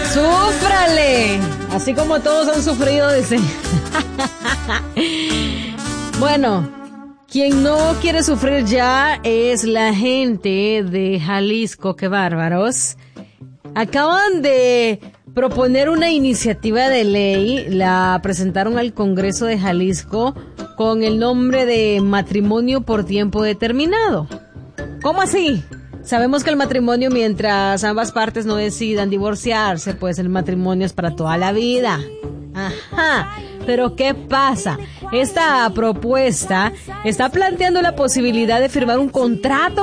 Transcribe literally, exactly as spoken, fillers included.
¡Súfrale! Así como todos han sufrido, dice. Bueno, quien no quiere sufrir ya es la gente de Jalisco. ¡Qué bárbaros! Acaban de proponer una iniciativa de ley, la presentaron al Congreso de Jalisco con el nombre de matrimonio por tiempo determinado. ¿Cómo así? Sabemos que el matrimonio, mientras ambas partes no decidan divorciarse, pues el matrimonio es para toda la vida. Ajá, pero ¿qué pasa? Esta propuesta está planteando la posibilidad de firmar un contrato